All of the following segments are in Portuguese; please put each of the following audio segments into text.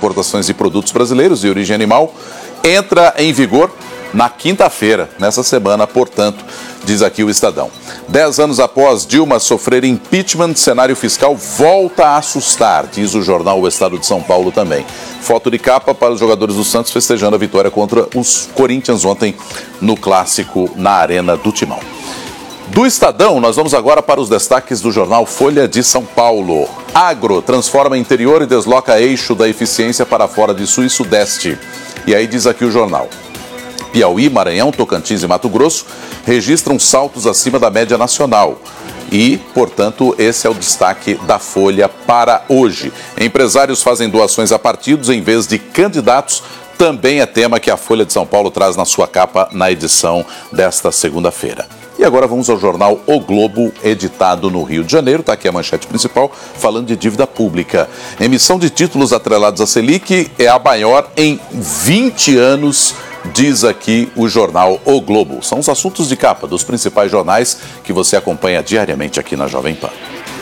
importações de produtos brasileiros de origem animal entra em vigor na quinta-feira, nessa semana, portanto, diz aqui o Estadão. 10 anos após Dilma sofrer impeachment, cenário fiscal volta a assustar, diz o jornal O Estado de São Paulo também. Foto de capa para os jogadores do Santos festejando a vitória contra os Corinthians ontem no clássico na Arena do Timão. Do Estadão, nós vamos agora para os destaques do jornal Folha de São Paulo. Agro transforma interior e desloca eixo da eficiência para fora de Sul e Sudeste. E aí diz aqui o jornal. Piauí, Maranhão, Tocantins e Mato Grosso registram saltos acima da média nacional. E, portanto, esse é o destaque da Folha para hoje. Empresários fazem doações a partidos em vez de candidatos. Também é tema que a Folha de São Paulo traz na sua capa na edição desta segunda-feira. E agora vamos ao jornal O Globo, editado no Rio de Janeiro. Está aqui a manchete principal, falando de dívida pública. Emissão de títulos atrelados à Selic é a maior em 20 anos, diz aqui o jornal O Globo. São os assuntos de capa dos principais jornais que você acompanha diariamente aqui na Jovem Pan.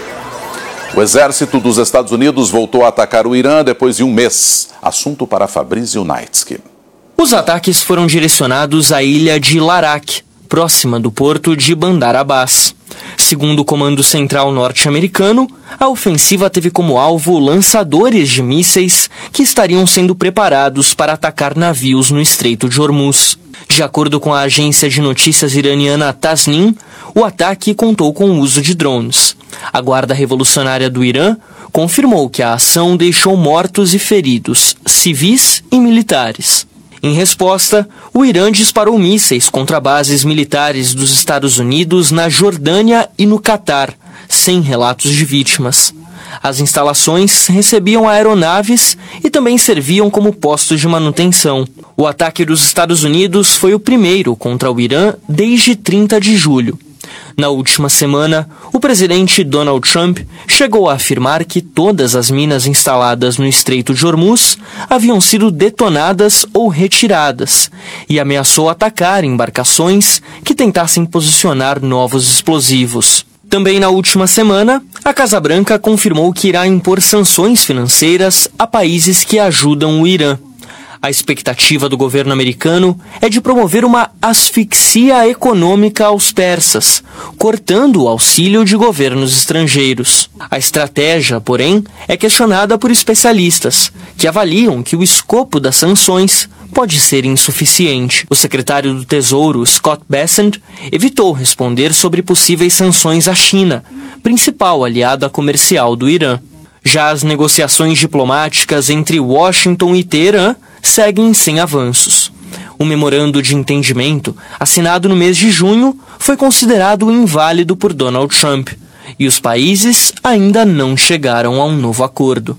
O exército dos Estados Unidos voltou a atacar o Irã depois de um mês. Assunto para Fabrício Naitsky. Os ataques foram direcionados à ilha de Larak, próxima do porto de Bandar Abbas. Segundo o Comando Central norte-americano, a ofensiva teve como alvo lançadores de mísseis que estariam sendo preparados para atacar navios no Estreito de Hormuz. De acordo com a agência de notícias iraniana Tasnim, o ataque contou com o uso de drones. A Guarda Revolucionária do Irã confirmou que a ação deixou mortos e feridos, civis e militares. Em resposta, o Irã disparou mísseis contra bases militares dos Estados Unidos na Jordânia e no Catar, sem relatos de vítimas. As instalações recebiam aeronaves e também serviam como postos de manutenção. O ataque dos Estados Unidos foi o primeiro contra o Irã desde 30 de julho. Na última semana, o presidente Donald Trump chegou a afirmar que todas as minas instaladas no Estreito de Hormuz haviam sido detonadas ou retiradas e ameaçou atacar embarcações que tentassem posicionar novos explosivos. Também na última semana, a Casa Branca confirmou que irá impor sanções financeiras a países que ajudam o Irã. A expectativa do governo americano é de promover uma asfixia econômica aos persas, cortando o auxílio de governos estrangeiros. A estratégia, porém, é questionada por especialistas, que avaliam que o escopo das sanções pode ser insuficiente. O secretário do Tesouro, Scott Bessent, evitou responder sobre possíveis sanções à China, principal aliada comercial do Irã. Já as negociações diplomáticas entre Washington e Teherã seguem sem avanços. O memorando de entendimento, assinado no mês de junho, foi considerado inválido por Donald Trump, e os países ainda não chegaram a um novo acordo.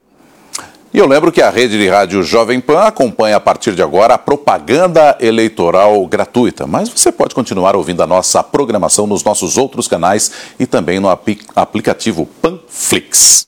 E eu lembro que a rede de rádio Jovem Pan acompanha a partir de agora a propaganda eleitoral gratuita. Mas você pode continuar ouvindo a nossa programação nos nossos outros canais e também no aplicativo Panflix.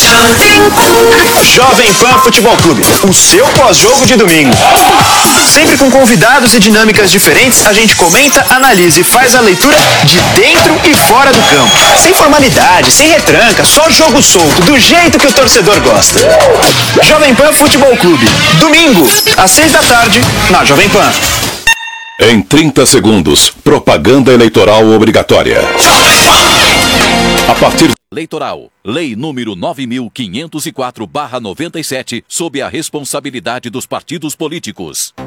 Jovem Pan Futebol Clube, o seu pós-jogo de domingo. Sempre com convidados e dinâmicas diferentes, a gente comenta, analisa e faz a leitura de dentro e fora do campo. Sem formalidade, sem retranca, só jogo solto, do jeito que o torcedor gosta. Jovem Pan Futebol Clube, domingo, às 6 da tarde, na Jovem Pan. Em 30 segundos, propaganda eleitoral obrigatória. A partir Eleitoral, Lei número 9.504/97, sob a responsabilidade dos partidos políticos.